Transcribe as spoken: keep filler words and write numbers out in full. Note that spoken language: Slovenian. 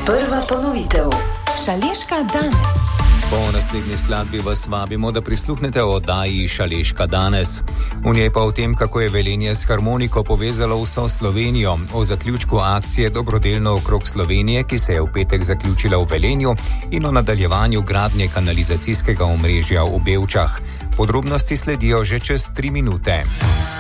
Prva ponovitev. Šaleška danes. Po naslednji skladbi vas vabimo, da prisluhnete oddaji Šaleška danes. V njej pa o tem, kako je Velenje s harmoniko povezalo vso Slovenijo, o zaključku akcije Dobrodelno okrog Slovenije, ki se je v petek zaključila v Velenju, in o nadaljevanju gradnje kanalizacijskega omrežja v Bevčah. Podrobnosti sledijo že čez tri minute.